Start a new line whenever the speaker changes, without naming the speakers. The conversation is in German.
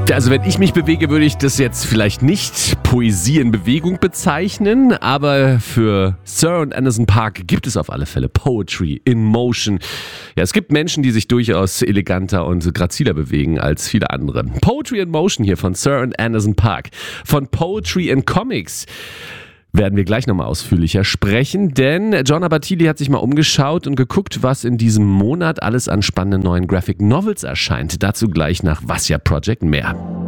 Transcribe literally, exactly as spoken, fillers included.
Also wenn ich mich bewege, würde ich das jetzt vielleicht nicht Poesie in Bewegung bezeichnen, aber für Sir und Anderson .Paak gibt es auf alle Fälle Poetry in Motion. Ja, es gibt Menschen, die sich durchaus eleganter und graziler bewegen als viele andere. Poetry in Motion hier von Sir und Anderson .Paak. Von Poetry in Comics werden wir gleich nochmal ausführlicher sprechen, denn John Abatili hat sich mal umgeschaut und geguckt, was in diesem Monat alles an spannenden neuen Graphic Novels erscheint. Dazu gleich nach Vasya Project mehr.